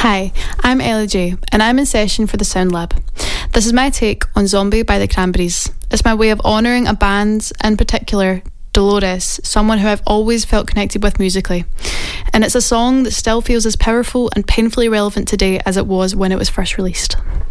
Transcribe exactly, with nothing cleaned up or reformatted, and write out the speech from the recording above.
Hi, I'm Ella J, and I'm in session for the Sound Lab. This is my take on Zombie by the Cranberries. It's my way of honouring a band, in particular, Dolores, someone who I've always felt connected with musically. And it's a song that still feels as powerful and painfully relevant today as it was when it was first released.